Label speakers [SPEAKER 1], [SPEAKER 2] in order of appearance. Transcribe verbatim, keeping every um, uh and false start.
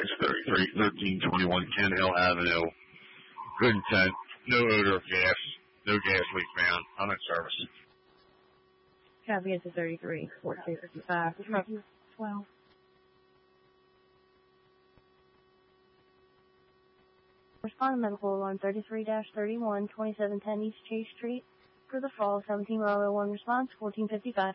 [SPEAKER 1] It's thirty-three thirteen twenty-one Kent Hill Avenue. Good intent. No odor of gas. No gas leak found. I'm in service.
[SPEAKER 2] Copy it to thirty-three fourteen fifty-five. twelve. Respond to medical alarm thirty-three thirty-one twenty-seven ten East Chase Street for the fall seventeen oh one response fourteen fifty-five.